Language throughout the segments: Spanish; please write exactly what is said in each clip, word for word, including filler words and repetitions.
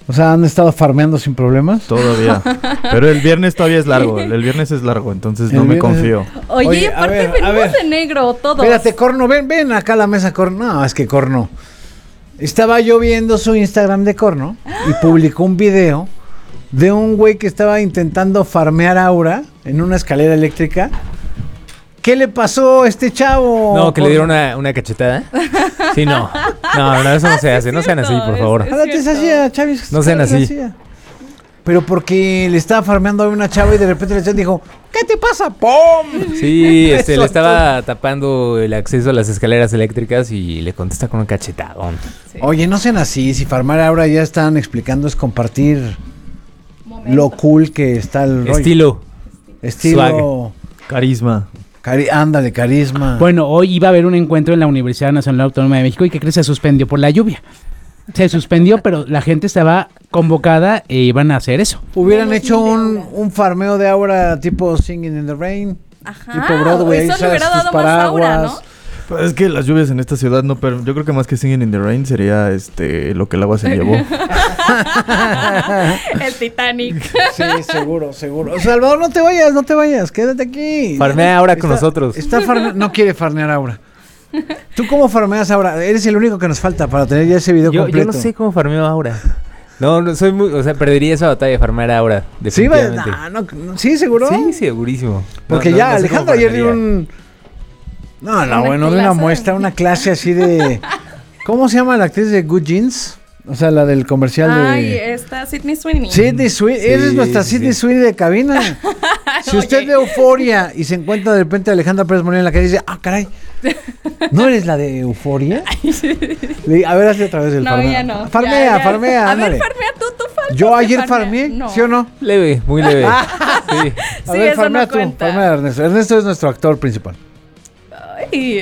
O sea, ¿han estado farmeando sin problemas? Todavía. Pero el viernes todavía es largo. El viernes es largo, entonces no El me viernes- confío. Oye, Oye, a aparte ver, a venimos ver. de negro todos. Espérate, Corno, ven, ven acá a la mesa, Corno. No, es que Corno. Estaba yo viendo su Instagram de Corno y publicó un video de un güey que estaba intentando farmear aura en una escalera eléctrica. ¿Qué le pasó a este chavo? No, que le Corno? dieron una, una cachetada. Sí, no. No, no, eso no se hace. No sean así, por favor. Es Jálate esa cierto. silla, Chavis. No sean jálate así. esa silla. Pero porque le estaba farmeando a una chava y de repente le dijo, ¿qué te pasa? ¡Pum! Sí, este, Eso le estaba tapando el acceso a las escaleras eléctricas y le contesta con un cachetadón. Sí. Oye, no sean así. Si farmar ahora ya están explicando es compartir Momento. lo cool que está el rollo. Estilo. Estilo. Carisma. Cari ándale, carisma. Bueno, hoy iba a haber un encuentro en la Universidad Nacional Autónoma de México y ¿qué crees? Se suspendió por la lluvia. Se suspendió, pero la gente estaba convocada e iban a hacer eso. Hubieran Menos hecho mil de un, aura. un farmeo de aura tipo Singing in the Rain. Ajá. Tipo Broadway, ahí Eso le usas hubiera tus dado más aura, paraguas. ¿no? Pues es que las lluvias en esta ciudad no... per- Yo creo que más que Singing in the Rain sería este lo que el agua se llevó. El Titanic. Sí, seguro, seguro. Salvador, no te vayas, no te vayas, quédate aquí. Farmea ahora con Está- nosotros. Está farme- no quiere farmear ahora. ¿Tú cómo farmeas ahora? Eres el único que nos falta para tener ya ese video Yo, completo. yo no sé cómo farmeo ahora. No, no soy muy... O sea, perdería esa batalla de farmear ahora. Sí, va- Definitivamente. nah, no, no, sí, seguro. Sí, segurísimo. Porque No, no- ya no sé Alejandro cómo ayer dio farmearía. un... No, no, Una bueno, de una clase. muestra, una clase así de... ¿Cómo se llama la actriz de Good Jeans? O sea, la del comercial Ay, de... está Sydney Sweeney. Sidney Sweeney, Sí, esa es nuestra sí, Sidney sí. Sweeney de cabina. Si usted Oye. ve Euforia y se encuentra de repente a Alejandra Pérez Molina en la calle y dice, ah, caray, ¿no eres la de Euforia? Le- a ver, hazle otra vez el No, farmea. ya no. Farmea, Ya, ya. farmea, A ándale. ver, farmea tú, tú faltas Yo que ayer farmee. farmeé, No. ¿sí o no? Leve, muy leve. Ah. Sí. A Sí, ver, eso farmea no tú, cuenta. farmea a Ernesto. Ernesto es nuestro actor principal. Ay.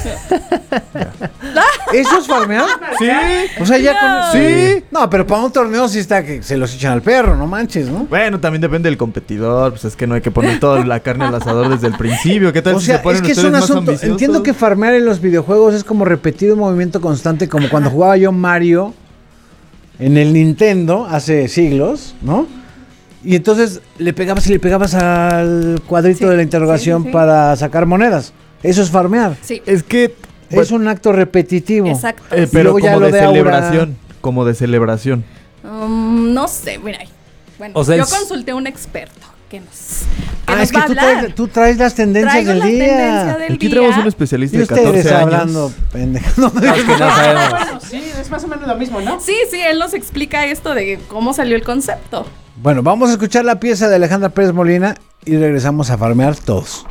¿Eso es farmear? Sí. O sea, ya No. con... Sí. No, pero para un torneo sí está que se los echan al perro, no manches, ¿no? Bueno, también depende del competidor. Pues es que no hay que poner toda la carne al asador desde el principio. ¿Qué tal O si sea, se ponen es que es ustedes un más asunto. ambiciosos? Entiendo que farmear en los videojuegos es como repetir un movimiento constante, como cuando jugaba yo Mario en el Nintendo hace siglos, ¿no? Y entonces le pegabas y le pegabas al cuadrito Sí, de la interrogación sí, sí, sí. para sacar monedas. Eso es farmear. Sí, Es que... Es un acto repetitivo. exacto. eh, Y pero luego ya como lo de, de aura. celebración. Como de celebración. Um, no sé, mira. Bueno, O sea, yo es- consulté a un experto que nos, que Ah, nos es que va a tú hablar. traes, tú traes las tendencias Traigo del la día. tendencia del Aquí día. tenemos un especialista Y de ustedes catorce años. hablando, pendejo. No, No, es que no sabemos. Bueno, sí, es más o menos lo mismo, ¿no? Sí, sí, él nos explica esto de cómo salió el concepto. Bueno, vamos a escuchar la pieza de Alejandra Pérez Molina y regresamos a farmear todos.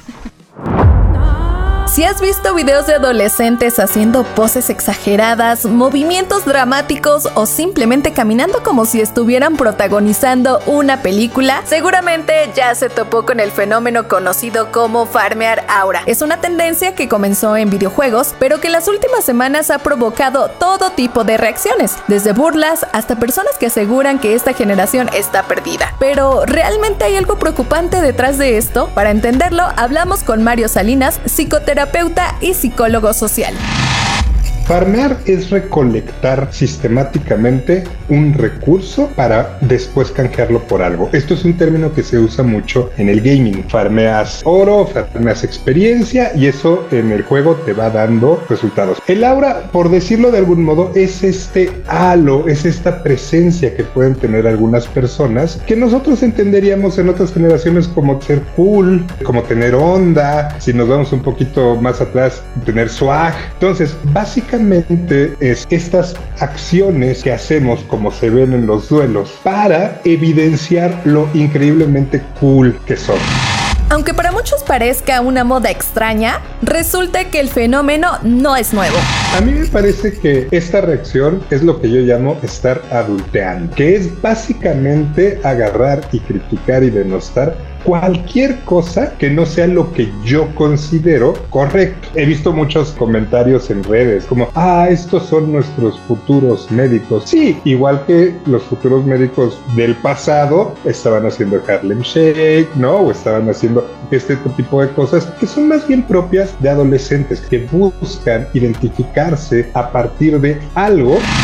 Si has visto videos de adolescentes haciendo poses exageradas, movimientos dramáticos o simplemente caminando como si estuvieran protagonizando una película, seguramente ya se topó con el fenómeno conocido como farmear aura. Es una tendencia que comenzó en videojuegos, pero que en las últimas semanas ha provocado todo tipo de reacciones, desde burlas hasta personas que aseguran que esta generación está perdida. Pero, ¿realmente hay algo preocupante detrás de esto? Para entenderlo, hablamos con Mario Salinas, psicoterapeuta y psicólogo social. Farmear es recolectar sistemáticamente un recurso para después canjearlo por algo. Esto es un término que se usa mucho en el gaming. Farmeas oro, farmeas experiencia y eso en el juego te va dando resultados. El aura, por decirlo de algún modo, es este halo, es esta presencia que pueden tener algunas personas que nosotros entenderíamos en otras generaciones como ser cool, como tener onda, si nos vamos un poquito más atrás, tener swag. Entonces, básicamente es estas acciones que hacemos como se ven en los duelos para evidenciar lo increíblemente cool que son. Aunque para muchos parezca una moda extraña, resulta que el fenómeno no es nuevo. A mí me parece que esta reacción es lo que yo llamo estar adulteando, que es básicamente agarrar y criticar y denostar cualquier cosa que no sea lo que yo considero correcto. He visto muchos comentarios en redes como, ah, estos son nuestros futuros médicos. Sí, igual que los futuros médicos del pasado estaban haciendo Harlem Shake, ¿no? O estaban haciendo este tipo de cosas que son más bien propias de adolescentes que buscan identificarse a partir de algo.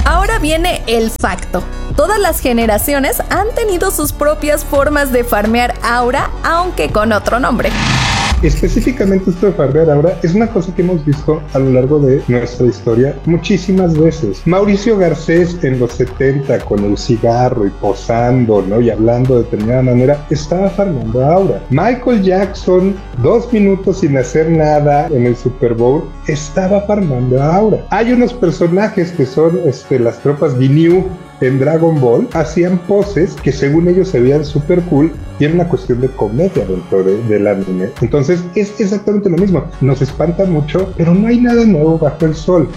Ahora viene el facto. Todas las generaciones han tenido sus propias formas de farmear aura, aunque con otro nombre. Específicamente esto de farmear aura es una cosa que hemos visto a lo largo de nuestra historia muchísimas veces. Mauricio Garcés en los setenta con el cigarro y posando, ¿no? Y hablando de determinada manera, estaba farmeando aura. Michael Jackson, dos minutos sin hacer nada en el Super Bowl, estaba farmeando aura. Hay unos personajes que son este, las tropas Ginyu en Dragon Ball, hacían poses que según ellos se veían súper cool y era una cuestión de comedia dentro de, del anime. Entonces es exactamente lo mismo, nos espanta mucho, pero no hay nada nuevo bajo el sol.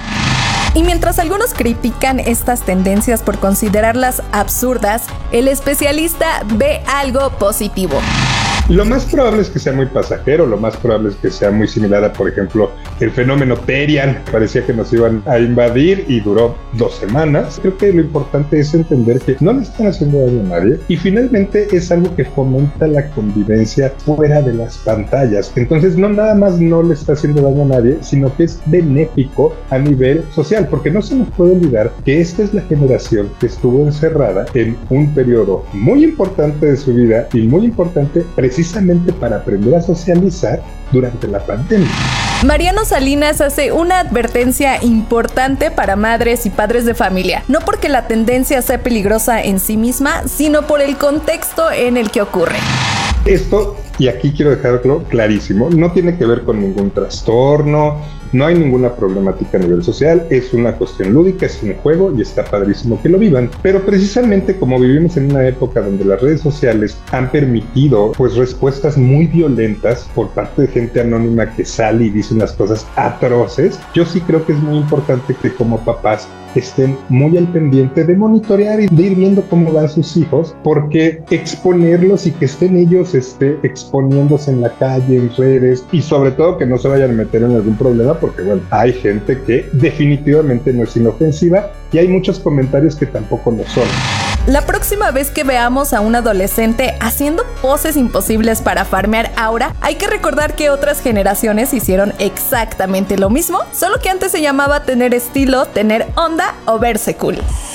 Y mientras algunos critican estas tendencias por considerarlas absurdas, el especialista ve algo positivo. Lo más probable es que sea muy pasajero, lo más probable es que sea muy similar a, por ejemplo, el fenómeno Terian. Parecía que nos iban a invadir y duró dos semanas. Creo que lo importante es entender que no le están haciendo daño a nadie y finalmente es algo que fomenta la convivencia fuera de las pantallas. Entonces no nada más no le está haciendo daño a nadie, sino que es benéfico a nivel social, porque no se nos puede olvidar que esta es la generación que estuvo encerrada en un periodo muy importante de su vida y muy importante precisamente precisamente para aprender a socializar durante la pandemia. Mariano Salinas hace una advertencia importante para madres y padres de familia, no porque la tendencia sea peligrosa en sí misma, sino por el contexto en el que ocurre. Esto, y aquí quiero dejarlo clarísimo, no tiene que ver con ningún trastorno, no hay ninguna problemática a nivel social, es una cuestión lúdica, es un juego y está padrísimo que lo vivan. Pero precisamente como vivimos en una época donde las redes sociales han permitido pues respuestas muy violentas por parte de gente anónima que sale y dice unas cosas atroces, yo sí creo que es muy importante que como papás estén muy al pendiente de monitorear y de ir viendo cómo van sus hijos, porque exponerlos y que estén ellos este, exponiéndose en la calle, en redes, y sobre todo que no se vayan a meter en algún problema, porque bueno, hay gente que definitivamente no es inofensiva y hay muchos comentarios que tampoco lo son. La próxima vez que veamos a un adolescente haciendo poses imposibles para farmear aura, hay que recordar que otras generaciones hicieron exactamente lo mismo, solo que antes se llamaba tener estilo, tener onda o verse cool.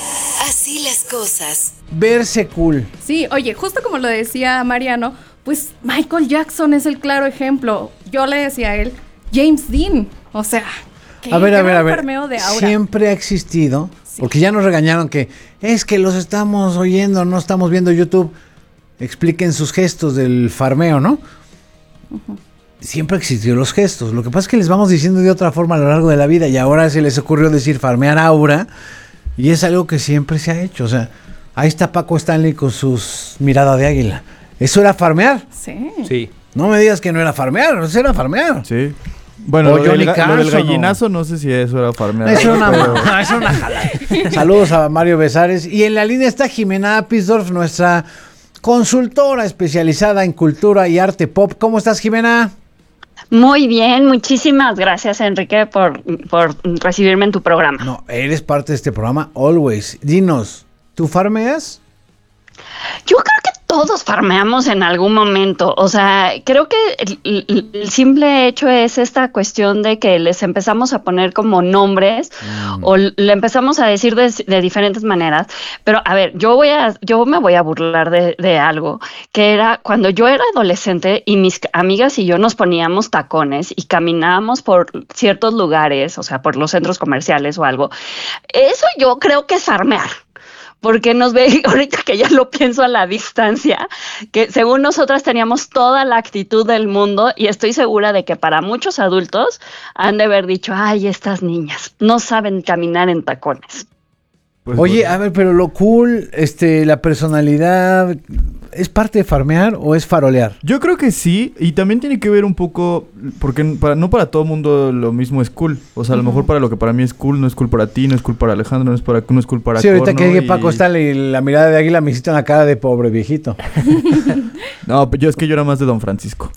Así las cosas. Verse cool. Sí, oye, justo como lo decía Mariano, pues Michael Jackson es el claro ejemplo. Yo le decía a él, James Dean, o sea, qué a ver, a ver, a ver. farmeo de aura. Siempre ha existido, sí. Porque ya nos regañaron que es que los estamos oyendo, no estamos viendo YouTube. Expliquen sus gestos del farmeo, ¿no? Uh-huh. Siempre existió los gestos. Lo que pasa es que les vamos diciendo de otra forma a lo largo de la vida y ahora se les ocurrió decir farmear aura y es algo que siempre se ha hecho. O sea, ahí está Paco Stanley con sus mirada de águila. ¿Eso era farmear? Sí. Sí. No me digas que no era farmear, eso era farmear. Sí. Bueno, O lo, Johnny del, ga- lo del Carson, gallinazo no sé si eso era farmear. Eso era pero- una, eso era una jalada. Saludos a Mario Besares. Y en la línea está Jimena Apisdorf, nuestra consultora especializada en cultura y arte pop. ¿Cómo estás, Jimena? Muy bien, muchísimas gracias, Enrique, por, por recibirme en tu programa. No, eres parte de este programa, always. Dinos, ¿tú farmeas? Yo creo que todos farmeamos en algún momento, o sea, creo que el, el, el simple hecho es esta cuestión de que les empezamos a poner como nombres mm. o le empezamos a decir de, de diferentes maneras, pero a ver, yo voy a, yo me voy a burlar de, de algo, que era cuando yo era adolescente y mis amigas y yo nos poníamos tacones y caminábamos por ciertos lugares, o sea, por los centros comerciales o algo, eso yo creo que es farmear. Porque nos ve, ahorita que ya lo pienso a la distancia, que según nosotras teníamos toda la actitud del mundo y estoy segura de que para muchos adultos han de haber dicho, ay, estas niñas no saben caminar en tacones. Pues Oye, bueno. a ver, pero lo cool, este, la personalidad, ¿es parte de farmear o es farolear? Yo creo que sí, y también tiene que ver un poco, porque para, no para todo mundo lo mismo es cool. O sea, a lo uh-huh. mejor para lo que para mí es cool, no es cool para ti, no es cool para Alejandro, no es, para, no es cool para Sí, ahorita Corno, que llegue y... Paco Stanley, la mirada de águila me hiciste una cara de pobre viejito. No, yo es que yo era más de Don Francisco.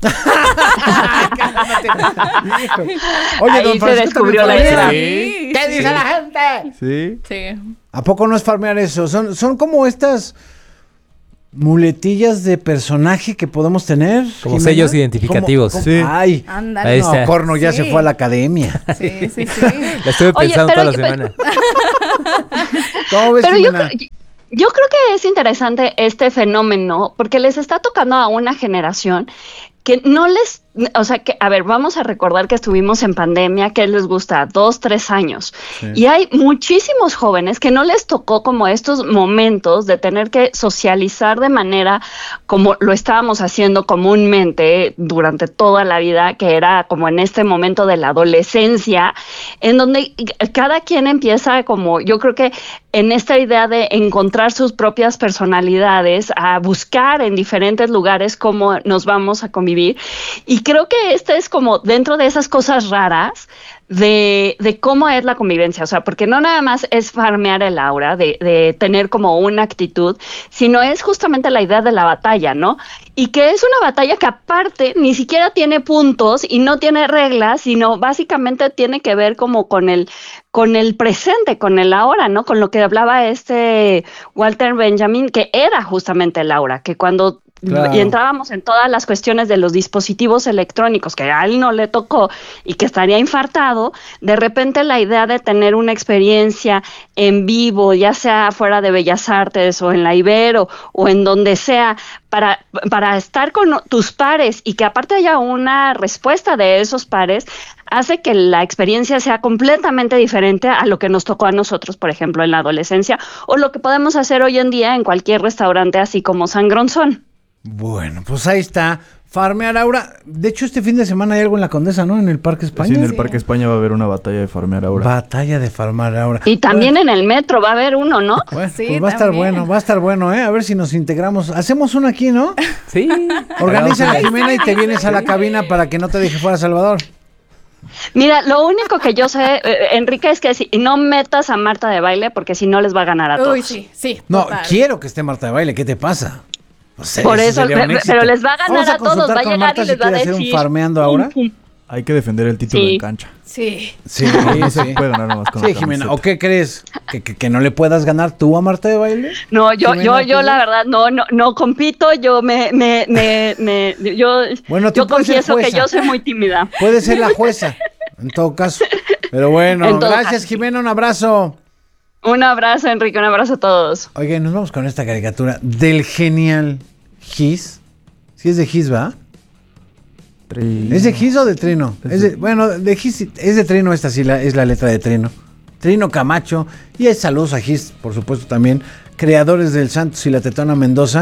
Oye, ahí Don se Francisco descubrió la idea. ¿Sí? ¿Qué dice sí. la gente? Sí. Sí. ¿A poco no es farmear eso? Son, son como estas muletillas de personaje que podemos tener. Como Jimena. sellos identificativos. ¿Cómo, cómo? Sí. Ay, Ándale. no, Corno ya Sí. se fue a la academia. Sí, sí, sí. La estuve Oye, pensando pero- toda la semana. ¿Cómo ves, Pero yo, Jimena? yo creo que es interesante este fenómeno porque les está tocando a una generación que no les, o sea, que, a ver, vamos a recordar que estuvimos en pandemia, que les gusta dos, tres años. Sí. Y hay muchísimos jóvenes que no les tocó como estos momentos de tener que socializar de manera como lo estábamos haciendo comúnmente durante toda la vida, que era como en este momento de la adolescencia, en donde cada quien empieza como, yo creo que en esta idea de encontrar sus propias personalidades, a buscar en diferentes lugares cómo nos vamos a convivir. Y creo que este es como dentro de esas cosas raras de, de cómo es la convivencia. O sea, porque no nada más es farmear el aura, de, de tener como una actitud, sino es justamente la idea de la batalla, ¿no? Y que es una batalla que aparte ni siquiera tiene puntos y no tiene reglas, sino básicamente tiene que ver como con el, con el presente, con el ahora, ¿no? Con lo que hablaba este Walter Benjamin, que era justamente el aura, que cuando Claro. y entrábamos en todas las cuestiones de los dispositivos electrónicos que a él no le tocó y que estaría infartado, de repente la idea de tener una experiencia en vivo, ya sea fuera de Bellas Artes o en la Ibero o en donde sea, para, para estar con tus pares y que aparte haya una respuesta de esos pares, hace que la experiencia sea completamente diferente a lo que nos tocó a nosotros, por ejemplo, en la adolescencia, o lo que podemos hacer hoy en día en cualquier restaurante así como Sangronzón. Bueno, pues ahí está. Farmear Aura. De hecho, este fin de semana hay algo en la Condesa, ¿no? En el Parque España. Sí, en el sí. Parque España va a haber una batalla de Farmear Aura. Batalla de Farmear Aura. Y también bueno. en el metro va a haber uno, ¿no? Bueno, sí, pues va a estar bueno, va a estar bueno, ¿eh? A ver si nos integramos. Hacemos uno aquí, ¿no? Sí. Organiza la Jimena y te vienes a la cabina para que no te deje fuera Salvador. Mira, lo único que yo sé, eh, Enrique, es que si no metas a Marta de Baile porque si no les va a ganar a todos. Uy, sí, sí. No, total. quiero que esté Marta de Baile. ¿Qué te pasa? O sea, Por eso, pe- pero les va a ganar a, a todos, va a llegar Marta y les si va a decir. decir Un farmeando ahora. Hay que defender el título Sí. en cancha. Sí. Sí, No se sí. puede ganar nomás con Sí, la Jimena, camiseta. ¿o qué crees? ¿Que, que, que no le puedas ganar tú a Marta de Baile? No, yo, Jimena, yo, yo ¿tú? la verdad no, no, no compito, yo me, me, me, me yo, Bueno, tú yo puedes ser confieso que jueza. yo soy muy tímida. Puede ser la jueza, en todo caso. Pero bueno, En todo gracias caso. Jimena, un abrazo. Un abrazo, Enrique, un abrazo a todos. Oigan, nos vamos con esta caricatura del genial Gis. Sí es de Gis, ¿va? Trino. ¿Es de Gis o de Trino? Es de, bueno, de Gis, es de Trino, esta sí la, es la letra de Trino. Trino Camacho. Y es saludos a Gis, por supuesto también. Creadores del Santos y la Tetona Mendoza.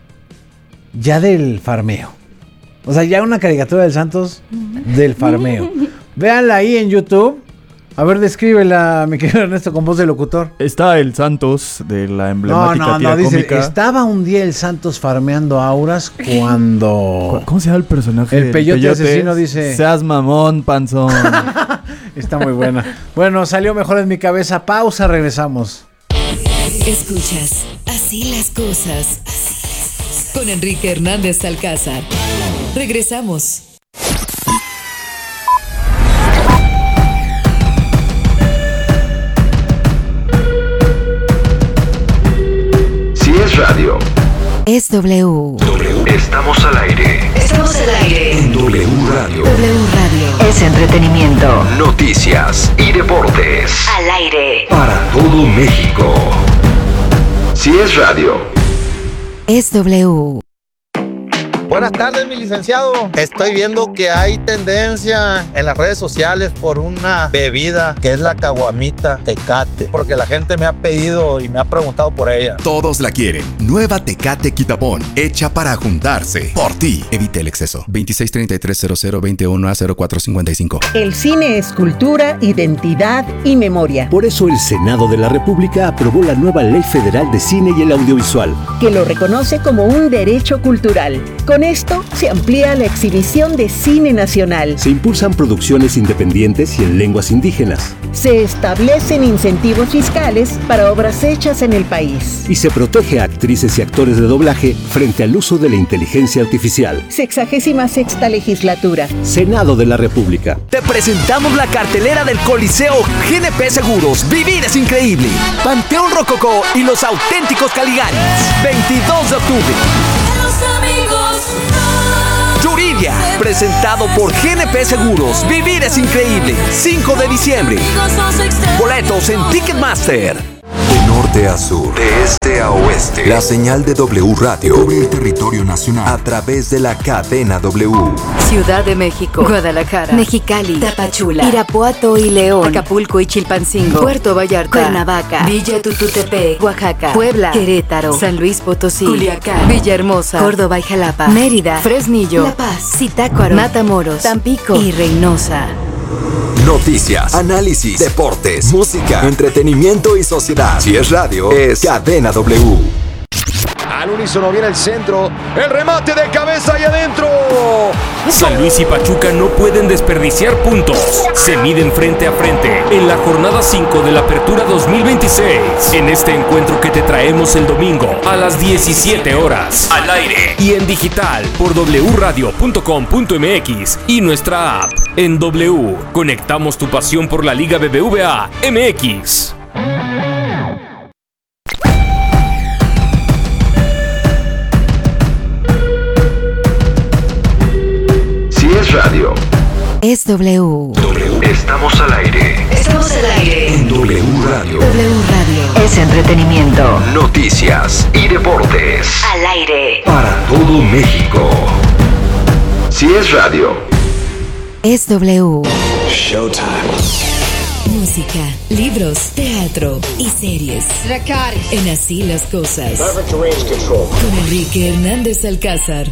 Ya del farmeo. O sea, ya una caricatura del Santos del farmeo. Véanla ahí en YouTube. A ver, descríbela, mi querido Ernesto, con voz de locutor. Está el Santos de la No, emblemática no, tira no, dice, cómica. estaba un día el Santos farmeando auras cuando... ¿Cómo se llama el personaje? El peyote asesino dice... Seas mamón, panzón. Está muy buena. Bueno, salió mejor en mi cabeza. Pausa, regresamos. Escuchas Así las cosas. Así las cosas. Con Enrique Hernández Alcázar. Regresamos. Si es radio, Es W. estamos al aire. Estamos al aire. En W Radio. W Radio. Es entretenimiento. Noticias y deportes. Al aire. Para todo México. Si es radio. Es W. Buenas tardes, mi licenciado. Estoy viendo que hay tendencia en las redes sociales por una bebida que es la caguamita Tecate, porque la gente me ha pedido y me ha preguntado por ella. Todos la quieren. Nueva Tecate Quitapón, hecha para juntarse. Por ti. Evite el exceso. veintiséis treinta y tres cero cero veintiuno a cero cuatro cincuenta y cinco. El cine es cultura, identidad y memoria. Por eso el Senado de la República aprobó la nueva Ley Federal de Cine y el Audiovisual, que lo reconoce como un derecho cultural. Con esto se amplía la exhibición de cine nacional. Se impulsan producciones independientes y en lenguas indígenas. Se establecen incentivos fiscales para obras hechas en el país. Y se protege a actrices y actores de doblaje frente al uso de la inteligencia artificial. Sexagésima sexta legislatura. Senado de la República. Te presentamos la cartelera del Coliseo G N P Seguros. Vivir es increíble. Panteón Rococó y los auténticos Caligaris. veintidós de octubre. Yuridia, Presentado por G N P Seguros. Vivir es increíble. cinco de diciembre. Boletos en Ticketmaster. De norte a sur, de este a oeste, la señal de W Radio cubre el territorio nacional a través de la cadena W. Ciudad de México, Guadalajara, Mexicali, Tapachula, Irapuato y León, Acapulco y Chilpancingo, Puerto Vallarta, Cuernavaca, Villa Tututepec, Oaxaca, Puebla, Querétaro, San Luis Potosí, Culiacán, Villahermosa, Córdoba y Jalapa, Mérida, Fresnillo, La Paz, Zitácuaro, Matamoros, Tampico y Reynosa. Noticias, análisis, deportes, música, entretenimiento y sociedad. Si es radio, es Cadena W. Al unísono viene el centro, el remate de cabeza y adentro. San Luis y Pachuca no pueden desperdiciar puntos. Se miden frente a frente en la jornada cinco de la Apertura dos mil veintiséis. En este encuentro que te traemos el domingo a las diecisiete horas. Al aire y en digital por w radio punto com punto m x y nuestra app. En W, conectamos tu pasión por la Liga B B V A M X. Es radio. Es W. W. Estamos al aire. Estamos al aire. En W Radio. W Radio. Es entretenimiento. Noticias y deportes. Al aire. Para todo México. Si es radio. Es W. Showtime. Música, libros, teatro y series. En Así las Cosas. Con Enrique Hernández Alcázar.